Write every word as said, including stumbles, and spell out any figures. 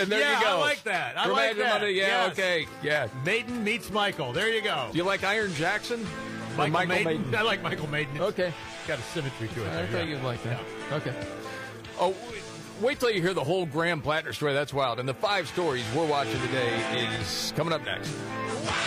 and there yeah, you go. I like that. I For like Maiden that. Monday, yeah, Yes. okay, yeah. Maiden meets Michael. There you go. Do you like Iron Jackson? Or Michael, Michael Maiden? Maiden? I like Michael Maiden. It's Okay. got a symmetry to it. I there, thought yeah. you'd like that. Yeah. Okay. Oh, wait till you hear the whole Graham Plattner story. That's wild. And the five stories we're watching today is coming up next.